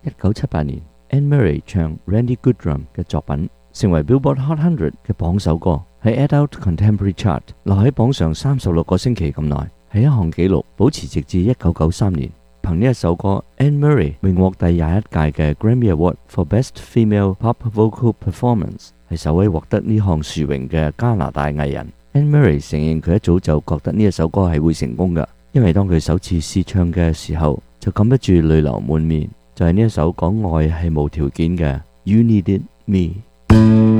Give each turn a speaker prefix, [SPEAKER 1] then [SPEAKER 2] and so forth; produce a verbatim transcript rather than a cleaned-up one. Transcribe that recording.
[SPEAKER 1] 一九七八年 Anne Murray 唱 Randy Goodrum 嘅作品，成為 Billboard Hot 一百嘅榜首歌，喺 Adult Contemporary Chart 留喺榜上三十六個星期咁耐，係一項紀錄，保持直至一九九三年。憑呢一首歌 ，Anne Murray 榮獲第廿一屆嘅 Grammy Award for Best Female Pop Vocal Performance， 係首位獲得呢項殊榮嘅加拿大藝人。Anne Murray 承認佢一早就覺得呢一首歌係會成功㗎，因為當佢首次試唱嘅時候，就禁不住淚流滿面。就係呢一首講愛係無條件嘅 You Needed Me。